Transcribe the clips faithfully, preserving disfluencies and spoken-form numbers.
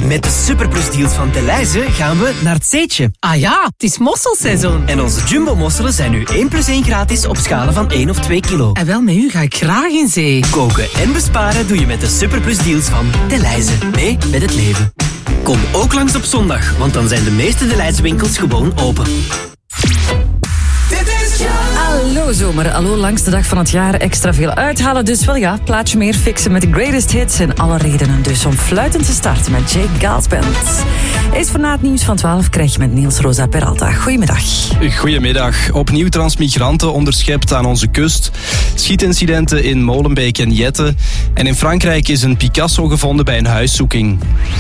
Met de Superplus deals van Delhaize gaan we naar het zeetje. Ah ja, het is mosselseizoen. En onze jumbo-mosselen zijn nu één plus één gratis op schalen van één of twee kilo. En wel, met u ga ik graag in zee. Koken en besparen doe je met de Superplus deals van Delhaize. Mee met het leven. Kom ook langs op zondag, want dan zijn de meeste Delhaize winkels gewoon open. Hallo zomer, hallo langste dag van het jaar, extra veel uithalen. Dus wel ja, plaatje meer fixen met de greatest hits en alle redenen dus om fluitend te starten met Jake Galsband. Eens voor na het nieuws van twaalf krijg je met Niels Rosa Peralta. Goedemiddag. Goedemiddag. Opnieuw transmigranten onderschept aan onze kust. Schietincidenten in Molenbeek en Jette. En in Frankrijk is een Picasso gevonden bij een huiszoeking.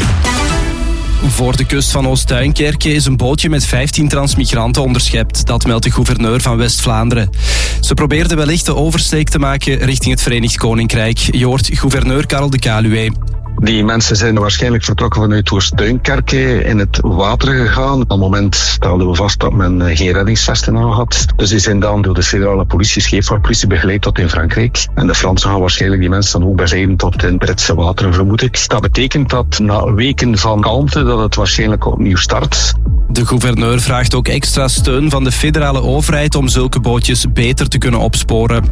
Voor de kust van Oost-Duinkerke is een bootje met vijftien transmigranten onderschept. Dat meldt de gouverneur van West-Vlaanderen. Ze probeerden wellicht de oversteek te maken richting het Verenigd Koninkrijk. Je hoort gouverneur Karel de Kaluwe. Die mensen zijn waarschijnlijk vertrokken vanuit Oost-Duinkerke in het water gegaan. Op dat moment stelden we vast dat men geen reddingsvesten aan had. Dus die zijn dan door de federale politie, scheepvaartpolitie, begeleid tot in Frankrijk. En de Fransen gaan waarschijnlijk die mensen dan ook begeleiden tot in Britse wateren, vermoed ik. Dat betekent dat na weken van kalmte dat het waarschijnlijk opnieuw start. De gouverneur vraagt ook extra steun van de federale overheid om zulke bootjes beter te kunnen opsporen.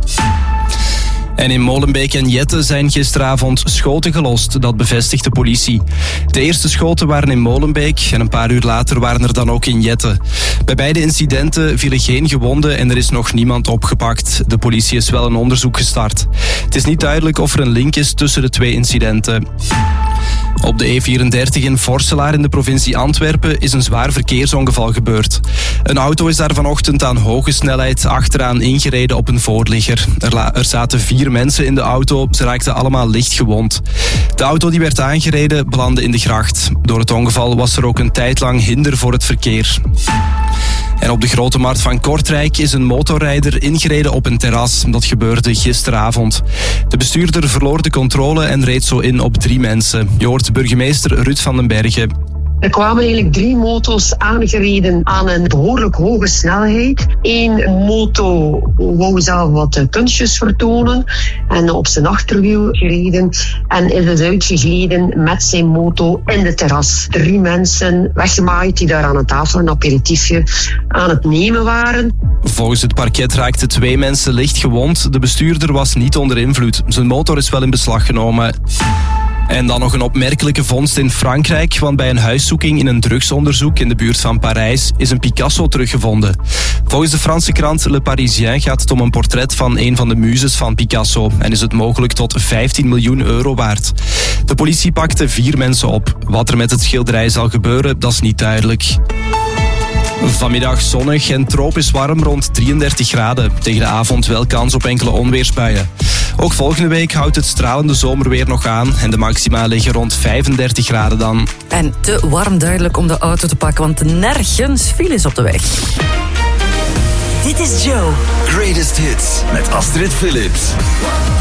En in Molenbeek en Jette zijn gisteravond schoten gelost, dat bevestigt de politie. De eerste schoten waren in Molenbeek en een paar uur later waren er dan ook in Jette. Bij beide incidenten vielen geen gewonden en er is nog niemand opgepakt. De politie is wel een onderzoek gestart. Het is niet duidelijk of er een link is tussen de twee incidenten. Op de E vierendertig in Vorselaar in de provincie Antwerpen is een zwaar verkeersongeval gebeurd. Een auto is daar vanochtend aan hoge snelheid achteraan ingereden op een voorligger. Er, la- er zaten vier mensen in de auto, ze raakten allemaal licht gewond. De auto die werd aangereden belandde in de gracht. Door het ongeval was er ook een tijd lang hinder voor het verkeer. En op de Grote Markt van Kortrijk is een motorrijder ingereden op een terras. Dat gebeurde gisteravond. De bestuurder verloor de controle en reed zo in op drie mensen. Je hoort burgemeester Ruud van den Bergen. Er kwamen eigenlijk drie moto's aangereden aan een behoorlijk hoge snelheid. Eén moto wou zelf wat kunstjes vertonen en op zijn achterwiel gereden en is dus uitgegleden met zijn moto in de terras. Drie mensen weggemaaid die daar aan een tafel een aperitiefje aan het nemen waren. Volgens het parket raakten twee mensen licht gewond. De bestuurder was niet onder invloed. Zijn motor is wel in beslag genomen. En dan nog een opmerkelijke vondst in Frankrijk, want bij een huiszoeking in een drugsonderzoek in de buurt van Parijs is een Picasso teruggevonden. Volgens de Franse krant Le Parisien gaat het om een portret van een van de muzes van Picasso en is het mogelijk tot vijftien miljoen euro waard. De politie pakte vier mensen op. Wat er met het schilderij zal gebeuren, dat is niet duidelijk. Vanmiddag zonnig en tropisch warm rond drieëndertig graden. Tegen de avond wel kans op enkele onweersbuien. Ook volgende week houdt het stralende zomerweer nog aan en de maxima liggen rond vijfendertig graden dan. En te warm duidelijk om de auto te pakken, want nergens files op de weg. Dit is Joe. Greatest Hits met Astrid Phillips.